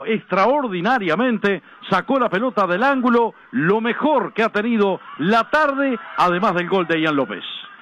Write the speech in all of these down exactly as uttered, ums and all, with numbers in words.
extraordinariamente, sacó la pelota del ángulo, lo mejor que ha tenido la tarde, además del gol de Ian López.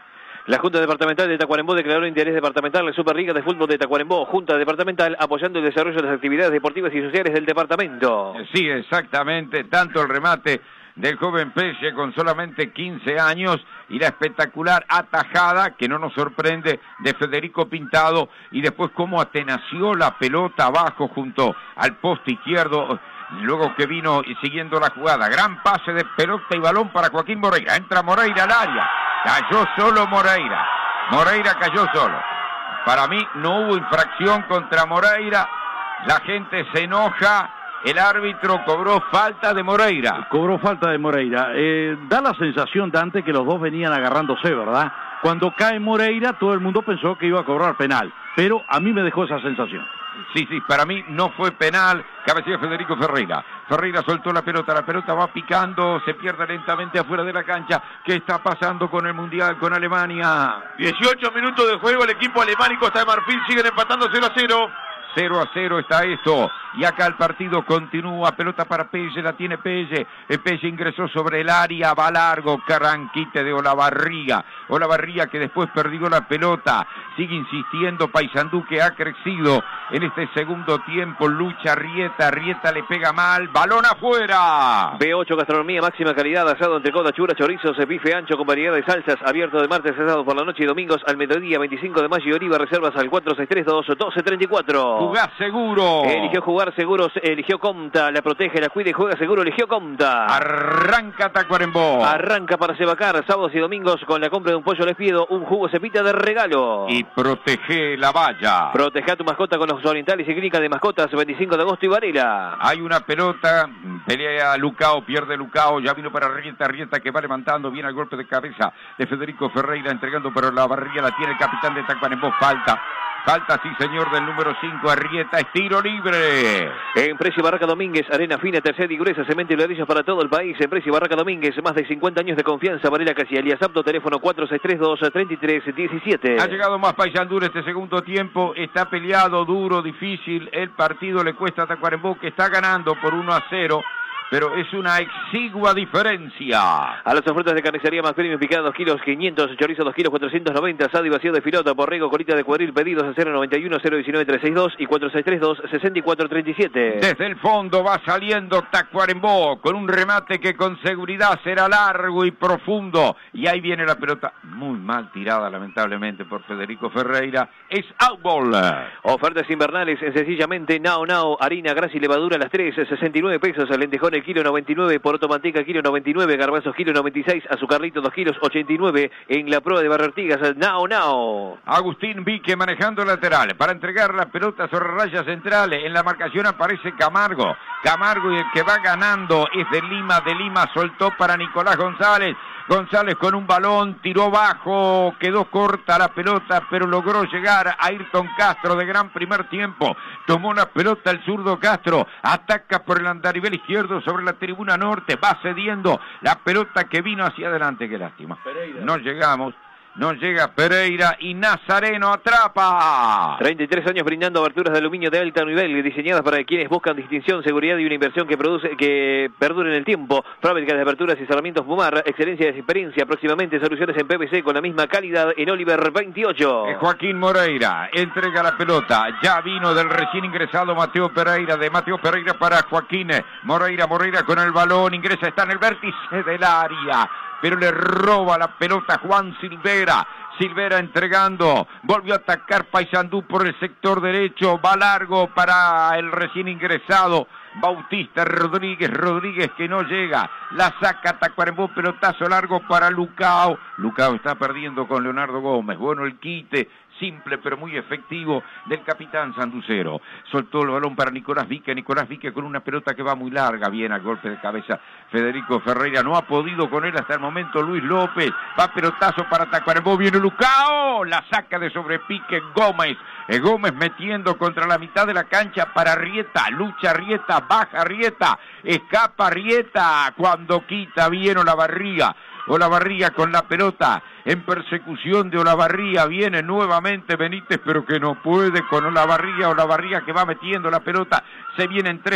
La Junta Departamental de Tacuarembó declaró interés departamental en la Superliga de Fútbol de Tacuarembó. Junta Departamental apoyando el desarrollo de las actividades deportivas y sociales del departamento. Sí, exactamente, tanto el remate del joven Pelle con solamente quince años y la espectacular atajada, que no nos sorprende, de Federico Pintado, y después cómo atenació la pelota abajo junto al poste izquierdo, luego que vino siguiendo la jugada. Gran pase de pelota y balón para Joaquín Moreira. Entra Moreira al área. Cayó solo Moreira. Moreira cayó solo. Para mí no hubo infracción contra Moreira. La gente se enoja. El árbitro cobró falta de Moreira. Cobró falta de Moreira. Eh, da la sensación, Dante, que los dos venían agarrándose, ¿verdad? Cuando cae Moreira, todo el mundo pensó que iba a cobrar penal. Pero a mí me dejó esa sensación. Sí, sí, para mí no fue penal. Cabecea Federico Ferreira. Ferreira soltó la pelota, la pelota va picando, se pierde lentamente afuera de la cancha. ¿Qué está pasando con el Mundial, con Alemania? dieciocho minutos de juego, el equipo alemán y Costa de Marfil siguen empatando cero a cero. cero a cero está esto, y acá el partido continúa, pelota para Pelle, la tiene Pelle, Pelle ingresó sobre el área, va largo, Caranquite de Olavarría, Olavarría que después perdió la pelota, sigue insistiendo Paysandú, que ha crecido en este segundo tiempo, lucha Rieta, Rieta le pega mal, balón afuera. B ocho Gastronomía, máxima calidad, asado, entrecot, chura, chorizos, bife ancho con variedad de salsas, abierto de martes a sábado por la noche y domingos al mediodía, veinticinco de mayo y Oliva, reservas al cuatro seis tres dos uno dos tres cuatro. Jugás seguro. Eligió jugar seguros, eligió Comta, la protege, la cuida y juega seguro, eligió Comta. Arranca Tacuarembó. Arranca para Sebacar, sábados y domingos con la compra de un pollo les pido, un jugo cepita de regalo. Y protege la valla. Protege a tu mascota con los orientales y clínica de mascotas, veinticinco de agosto y Varela. Hay una pelota, pelea Lucao, pierde Lucao, ya vino para Rieta, Rieta que va levantando, viene el golpe de cabeza de Federico Ferreira, entregando para la barriga, la tiene el capitán de Tacuarembó, falta. Falta, sí señor, del número cinco, Arrieta, es tiro libre. En Precio Barraca Domínguez, arena fina, tercera y gruesa, cemento y ladrillos para todo el país. En Precio Barraca Domínguez, más de cincuenta años de confianza. Varela Casi, alias apto, teléfono cuatro seis tres dos tres tres uno siete. Ha llegado más Paysandú en este segundo tiempo, está peleado, duro, difícil. El partido le cuesta a Tacuarembó, que está ganando por uno a cero. Pero es una exigua diferencia. A las ofertas de carnicería más premium, picada dos kilos quinientos, chorizo dos kilos cuatrocientos noventa, asado y vacío de filota, borrego, colita de cuadril, pedidos a cero noventa y uno, cero diecinueve, trescientos sesenta y dos y cuatro seis tres dos, sesenta y cuatro treinta y siete. Desde el fondo va saliendo Tacuarembó con un remate que con seguridad será largo y profundo. Y ahí viene la pelota muy mal tirada, lamentablemente, por Federico Ferreira. Es outball. Ofertas invernales, sencillamente, Nao Nao, harina, grasa y levadura, las tres, sesenta y nueve pesos, lentejones kilo noventa y nueve, poroto manteca kilo noventa y nueve, garbanzos kilo noventa y seis, azucarrito dos kilos ochenta y nueve, en la prueba de Barrio Artigas, Nao Nao. Agustín Vique manejando lateral, para entregar la pelota sobre rayas centrales, en la marcación aparece Camargo, Camargo y el que va ganando es de Lima, de Lima soltó para Nicolás González, González con un balón, tiró bajo, quedó corta la pelota, pero logró llegar a Ayrton Castro de gran primer tiempo. Tomó la pelota el zurdo Castro, ataca por el andarivel izquierdo sobre la tribuna norte, va cediendo la pelota que vino hacia adelante, qué lástima. Pereira. No llegamos. No llega Pereira y Nazareno atrapa. treinta y tres años brindando aberturas de aluminio de alto nivel, diseñadas para quienes buscan distinción, seguridad y una inversión que produce que perdure en el tiempo. Fábrica de aberturas y cerramientos Bumar, excelencia y experiencia. Próximamente soluciones en P V C con la misma calidad en Oliver veintiocho. Joaquín Moreira entrega la pelota. Ya vino del recién ingresado Mateo Pereira. De Mateo Pereira para Joaquín Moreira. Moreira con el balón. Ingresa, está en el vértice del área, pero le roba la pelota Juan Silvera. Silvera entregando, volvió a atacar Paysandú por el sector derecho, va largo para el recién ingresado Bautista Rodríguez, Rodríguez que no llega, la saca Tacuarembó, pelotazo largo para Lucao, Lucao está perdiendo con Leonardo Gómez, bueno el quite, simple pero muy efectivo del capitán sanducero, soltó el balón para Nicolás Vique, Nicolás Vique con una pelota que va muy larga, bien al golpe de cabeza Federico Ferreira, no ha podido con él hasta el momento Luis López, va pelotazo para Tacuarembó, viene Lucao, la saca de sobrepique Gómez, eh, Gómez metiendo contra la mitad de la cancha para Rieta, lucha Rieta, baja Rieta, escapa Rieta, cuando quita bien Olavarría, Olavarría con la pelota en persecución de Olavarría, viene nuevamente Benítez pero que no puede con Olavarría, Olavarría que va metiendo la pelota, se vienen tres